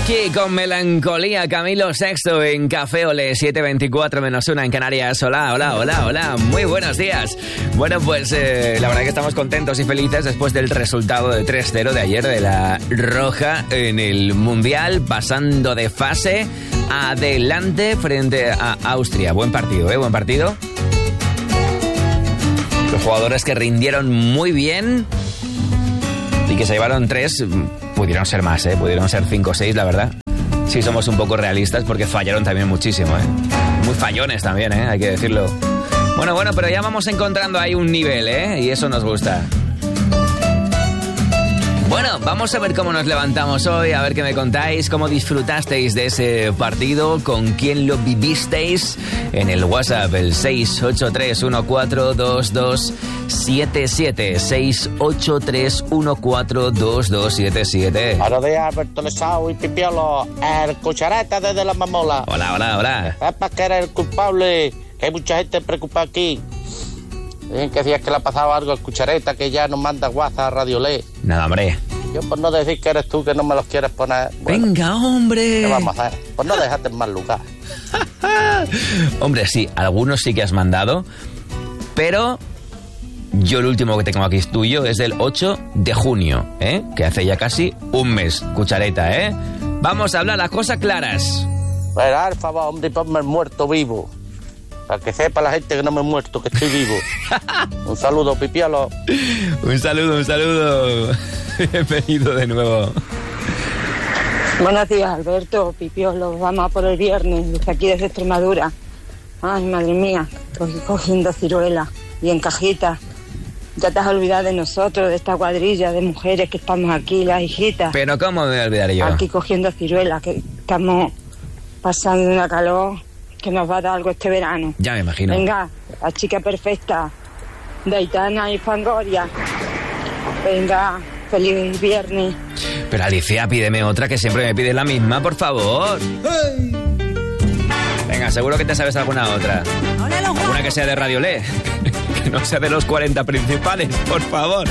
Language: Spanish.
Aquí con Melancolía, Camilo Sexto en Café Ole, 7:24 - 1 en Canarias. Hola, hola, hola, hola, muy buenos días. Bueno, pues la verdad que estamos contentos y felices después del resultado de 3-0 de ayer de la Roja en el Mundial, pasando de fase adelante frente a Austria. Buen partido, buen partido. Los jugadores que rindieron muy bien y que se llevaron 3, pudieron ser más, pudieron ser 5 o 6, la verdad. Sí, somos un poco realistas porque fallaron también muchísimo, Muy fallones también, hay que decirlo. Bueno, pero ya vamos encontrando ahí un nivel, y eso nos gusta. Bueno, vamos a ver cómo nos levantamos hoy, a ver qué me contáis, cómo disfrutasteis de ese partido, con quién lo vivisteis en el WhatsApp, el 683142277, 683142277. Buenos días, Alberto Lesao y Pipiolo, el Cuchareta desde La Mamola. Hola. Es para que eres el culpable, que hay mucha gente preocupada aquí. Dicen que decías que le ha pasado algo al Cuchareta, que ya nos manda WhatsApp a Radio Le. Nada, hombre. Yo por no decir que eres tú, que no me los quieres poner. Bueno, venga, hombre. ¿qué vamos a hacer? Pues no dejarte en mal lugar. Hombre, sí, algunos sí que has mandado, pero yo el último que tengo aquí es tuyo, es del 8 de junio, que hace ya casi un mes, Cuchareta, Vamos a hablar las cosas claras. Pero, por favor, hombre, ponme el muerto vivo. Para que sepa la gente que no me he muerto, que estoy vivo. Un saludo, Pipiolo. Un saludo. Bienvenido de nuevo. Buenos días, Alberto, Pipiolo. Vamos a por el viernes, desde aquí, desde Extremadura. Ay, madre mía, cogiendo ciruelas y en cajitas. Ya te has olvidado de nosotros, de esta cuadrilla de mujeres que estamos aquí, las hijitas. Pero ¿cómo me voy a olvidar yo? Aquí cogiendo ciruelas, que estamos pasando una calor que nos va a dar algo este verano. Ya me imagino. Venga, la chica perfecta de Aitana y Fangoria. Venga, feliz viernes. Pero Alicia, pídeme otra, que siempre me pides la misma, por favor. ¡Hey! Venga, seguro que te sabes alguna otra. Alguna que sea de Radio Le. Que no sea de los 40 principales, por favor.